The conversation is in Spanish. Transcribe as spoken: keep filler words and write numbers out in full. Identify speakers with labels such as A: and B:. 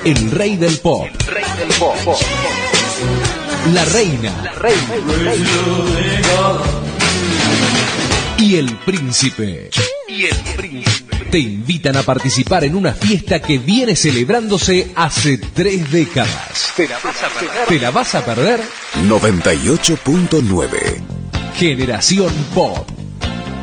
A: el rey del pop.
B: El rey del pop.
A: La reina.
B: La reina.
A: Y el príncipe.
B: Y el príncipe.
A: Te invitan a participar en una fiesta que viene celebrándose hace tres décadas.
B: ¿Te la vas a perder?
A: ¿Te la vas a perder?
C: noventa y ocho punto nueve.
A: Generación Pop.